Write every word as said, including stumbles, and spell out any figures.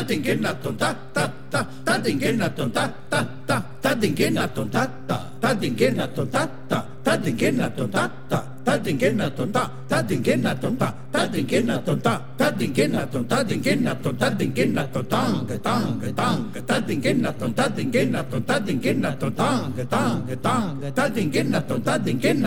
Tadingenaton ta ta ta, tadingenaton ta ta ta, tadingenaton ta ta, tadingenaton ta ta, tadingenaton ta ta, tadingenaton ta, tadingenaton ta, tadingenaton ta, tadingenaton, tadingenaton, tadingenaton tang tang tang, tadingenaton, tadingenaton, tadingenaton tang tang tang, tadingenaton, tadingenaton